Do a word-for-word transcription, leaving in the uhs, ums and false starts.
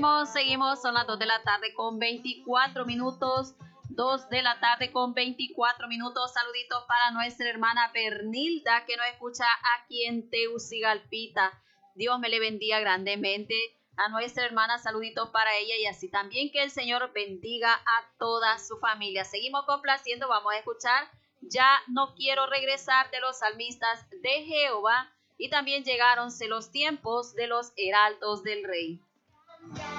Seguimos, son las dos de la tarde con veinticuatro minutos. dos de la tarde con veinticuatro minutos. Saluditos para nuestra hermana Bernilda que nos escucha aquí en Tegucigalpita. Dios me le bendiga grandemente a nuestra hermana. Saluditos para ella y así también que el Señor bendiga a toda su familia. Seguimos complaciendo. Vamos a escuchar Ya no quiero regresar de los salmistas de Jehová. Y también llegaronse los tiempos de los heraldos del rey.